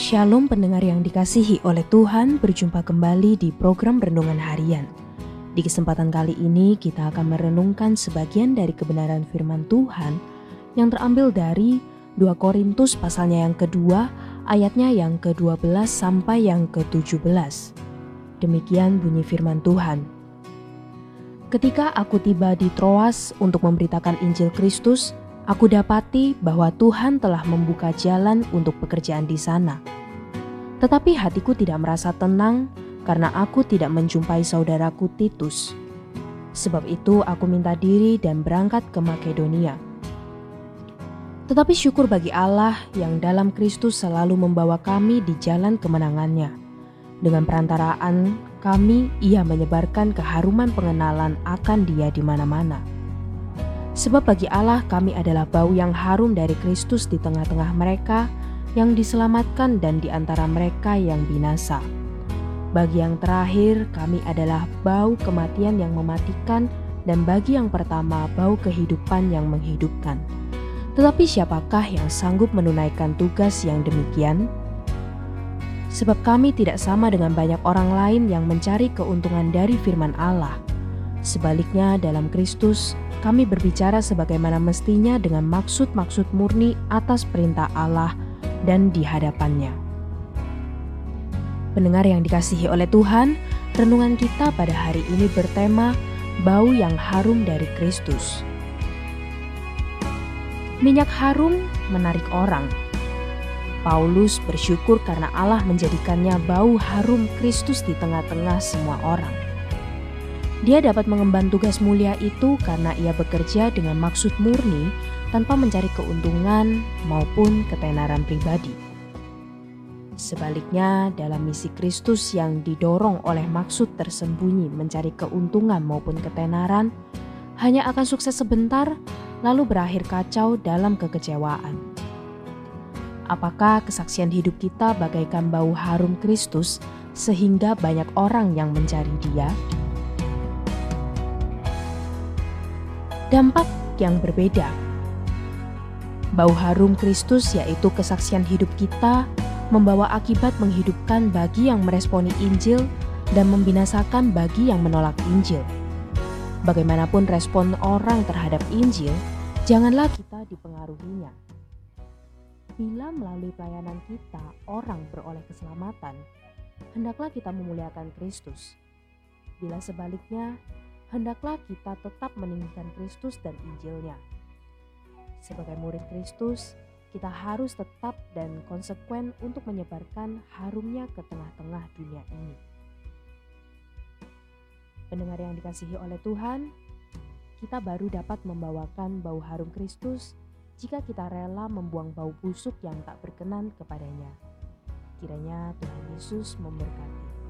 Shalom pendengar yang dikasihi oleh Tuhan, berjumpa kembali di program Renungan Harian. Di kesempatan kali ini kita akan merenungkan sebagian dari kebenaran firman Tuhan yang terambil dari 2 Korintus pasalnya yang kedua, ayatnya yang ke-12 sampai yang ke-17. Demikian bunyi firman Tuhan. Ketika aku tiba di Troas untuk memberitakan Injil Kristus, aku dapati bahwa Tuhan telah membuka jalan untuk pekerjaan di sana. Tetapi hatiku tidak merasa tenang karena aku tidak menjumpai saudaraku Titus. Sebab itu aku minta diri dan berangkat ke Makedonia. Tetapi syukur bagi Allah yang dalam Kristus selalu membawa kami di jalan kemenangannya. Dengan perantaraan kami, ia menyebarkan keharuman pengenalan akan Dia di mana-mana. Sebab bagi Allah kami adalah bau yang harum dari Kristus di tengah-tengah mereka yang diselamatkan dan di antara mereka yang binasa. Bagi yang terakhir kami adalah bau kematian yang mematikan, dan bagi yang pertama bau kehidupan yang menghidupkan. Tetapi siapakah yang sanggup menunaikan tugas yang demikian? Sebab kami tidak sama dengan banyak orang lain yang mencari keuntungan dari firman Allah. Sebaliknya dalam Kristus kami berbicara sebagaimana mestinya dengan maksud-maksud murni atas perintah Allah dan di hadapannya. Pendengar yang dikasihi oleh Tuhan, renungan kita pada hari ini bertema bau yang harum dari Kristus. Minyak harum menarik orang. Paulus bersyukur karena Allah menjadikannya bau harum Kristus di tengah-tengah semua orang. Dia dapat mengemban tugas mulia itu karena ia bekerja dengan maksud murni tanpa mencari keuntungan maupun ketenaran pribadi. Sebaliknya, dalam misi Kristus yang didorong oleh maksud tersembunyi mencari keuntungan maupun ketenaran, hanya akan sukses sebentar lalu berakhir kacau dalam kekecewaan. Apakah kesaksian hidup kita bagaikan bau harum Kristus sehingga banyak orang yang mencari Dia? Dampak yang berbeda. Bau harum Kristus yaitu kesaksian hidup kita membawa akibat menghidupkan bagi yang meresponi Injil dan membinasakan bagi yang menolak Injil. Bagaimanapun respon orang terhadap Injil, janganlah kita dipengaruhinya. Bila melalui pelayanan kita orang beroleh keselamatan, hendaklah kita memuliakan Kristus. Bila sebaliknya, hendaklah kita tetap meninggikan Kristus dan Injilnya. Sebagai murid Kristus, kita harus tetap dan konsekuen untuk menyebarkan harumnya ke tengah-tengah dunia ini. Pendengar yang dikasihi oleh Tuhan, kita baru dapat membawakan bau harum Kristus jika kita rela membuang bau busuk yang tak berkenan kepadanya. Kiranya Tuhan Yesus memberkati.